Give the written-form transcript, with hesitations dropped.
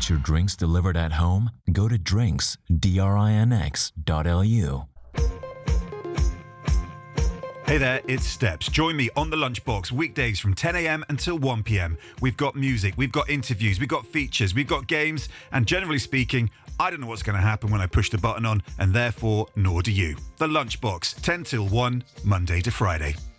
Want your drinks delivered at home? Go to drinks.lu. Hey there, it's Steps. Join me on The Lunchbox weekdays from 10 a.m. until 1 p.m. We've got music, we've got interviews, we've got features, we've got games, and generally speaking, I don't know what's going to happen when I push the button on, and therefore, nor do you. The Lunchbox, 10 till 1, Monday to Friday.